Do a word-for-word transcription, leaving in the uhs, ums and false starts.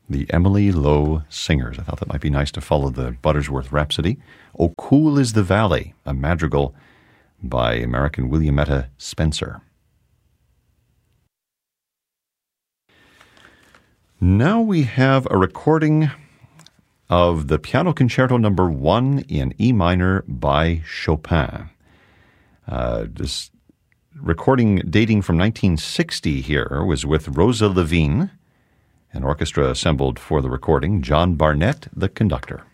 the Emily Lowe Singers. I thought that might be nice to follow the Buttersworth Rhapsody. "Oh, Cool is the Valley," a madrigal by American Williametta Spencer. Now we have a recording of the Piano Concerto Number One in E minor by Chopin. Uh, this recording dating from nineteen sixty here was with Rosa Levine, an orchestra assembled for the recording, John Barnett, the conductor.